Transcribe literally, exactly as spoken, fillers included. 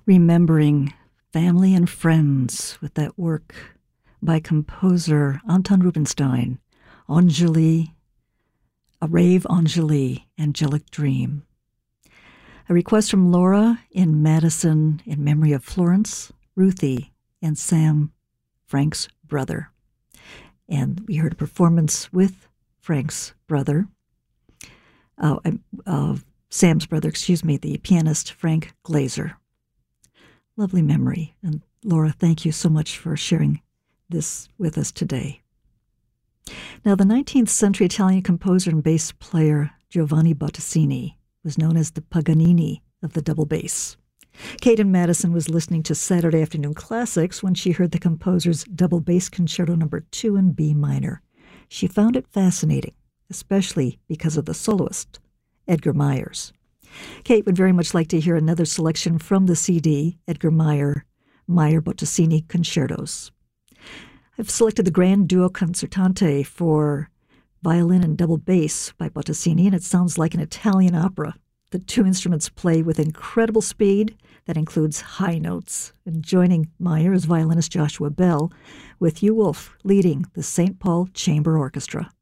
remembering family and friends with that work by composer Anton Rubinstein, Anjali, A Rave Anjali, Angelic Dream. A request from Laura in Madison in memory of Florence, Ruthie, and Sam, Frank's brother. And we heard a performance with Frank's brother, uh, uh, Sam's brother, excuse me, the pianist Frank Glazer. Lovely memory. And Laura, thank you so much for sharing this with us today. Now, the nineteenth century Italian composer and bass player Giovanni Bottesini was known as the Paganini of the double bass. Kate in Madison was listening to Saturday Afternoon Classics when she heard the composer's double bass concerto number two in B minor. She found it fascinating, especially because of the soloist, Edgar Myers. Kate would very much like to hear another selection from the C D, Edgar Meyer, Meyer Bottesini Concertos. I've selected the Grand Duo Concertante for violin and double bass by Bottesini, and it sounds like an Italian opera. The two instruments play with incredible speed that includes high notes. And joining Meyer is violinist Joshua Bell, with Hugh Wolf leading the Saint Paul Chamber Orchestra.